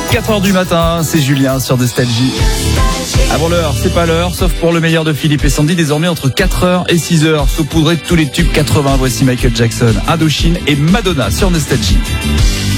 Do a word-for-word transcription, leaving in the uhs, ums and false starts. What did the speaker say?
quatre heures du matin, c'est Julien sur Nostalgie. Avant l'heure, c'est pas l'heure, sauf pour le meilleur de Philippe et Sandy, désormais entre quatre heures et six heures, saupoudré de tous les tubes quatre-vingts. Voici Michael Jackson, Indochine et Madonna sur Nostalgie.